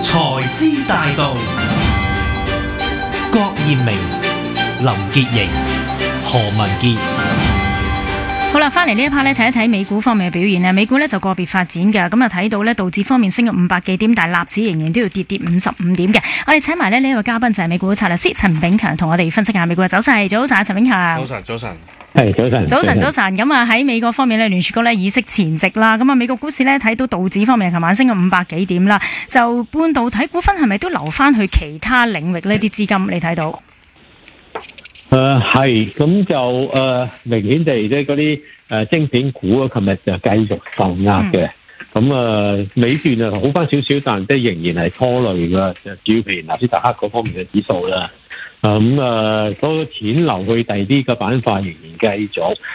財資大道，郭艷明、林潔瑩、何文傑。 好啦，翻嚟呢一 part 咧，睇一睇美股方面嘅表現咧。美股咧就個別發展嘅，咁啊睇到咧道指方面升咗500幾點，但係納指仍然都要跌55點嘅。我哋請埋呢一位嘉賓就係美股策略師陳炳強，同我哋分析下美股嘅走勢。早晨，陳炳強。 早晨。 係早晨。咁啊喺美國方面咧，聯儲局咧議息前夕啦，咁啊美國股市咧睇到道指方面，琴晚升咗500幾點啦。就半導體股份係咪都留翻去其他領域呢啲資金？你睇到？ 係，咁就明顯地即係嗰啲晶片股啊，琴日就繼續受壓嘅。咁尾段好翻少少，但即係仍然係拖累㗎。就主要譬如納斯達克嗰方面嘅指數啦。嗰個錢流去第二啲嘅板塊仍然繼續。